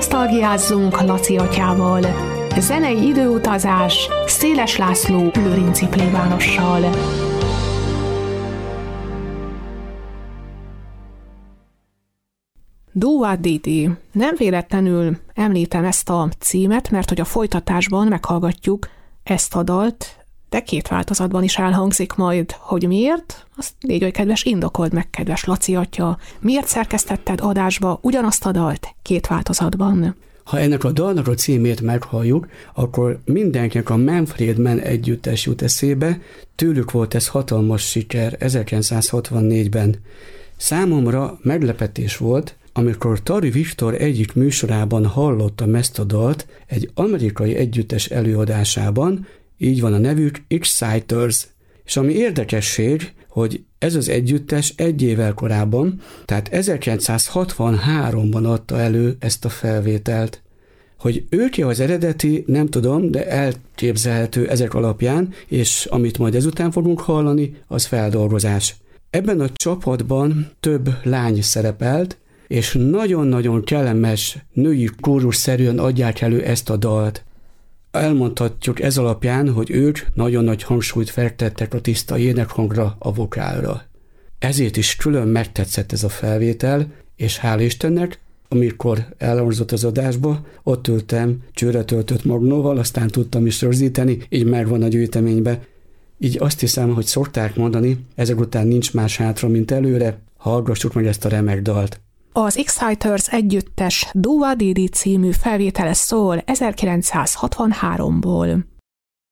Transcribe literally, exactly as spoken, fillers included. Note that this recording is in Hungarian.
Nosztalgiázzunk Laci atyával. Zenei időutazás Széles László lőrinci plébánossal. Dúva Didi. Nem véletlenül említem ezt a címet, mert hogy a folytatásban meghallgatjuk ezt a dalt, de két változatban is elhangzik majd, hogy miért. Azt légy, hogy kedves, indokold meg, kedves Laci atya, miért szerkesztetted adásba ugyanazt a dalt két változatban? Ha ennek a dalnak a címét meghalljuk, akkor mindenkinek a Manfred Mann együttes jut eszébe, tőlük volt ez hatalmas siker ezerkilencszázhatvannégyben. Számomra meglepetés volt, amikor Tari Viktor egyik műsorában hallottam ezt a dalt egy amerikai együttes előadásában, így van a nevük, Exciters. És ami érdekesség, hogy ez az együttes egy évvel korábban, tehát ezerkilencszázhatvanháromban adta elő ezt a felvételt. Hogy ők az eredeti, nem tudom, de elképzelhető ezek alapján, és amit majd ezután fogunk hallani, az feldolgozás. Ebben a csapatban több lány szerepelt, és nagyon-nagyon kellemes női kórusszerűen adják elő ezt a dalt. Elmondhatjuk ez alapján, hogy ők nagyon nagy hangsúlyt fektettek a tiszta énekhangra, a vokálra. Ezért is külön megtetszett ez a felvétel, és hál' Istennek, amikor elhangzott az adásba, ott ültem csőre töltött magnóval, aztán tudtam is rögzíteni, így megvan a gyűjteménybe. Így azt hiszem, hogy szokták mondani, ezek után nincs más hátra, mint előre, hallgassuk meg ezt a remek dalt. Az Exciters együttes Dúva Didi című felvétele szól ezerkilencszázhatvanháromból.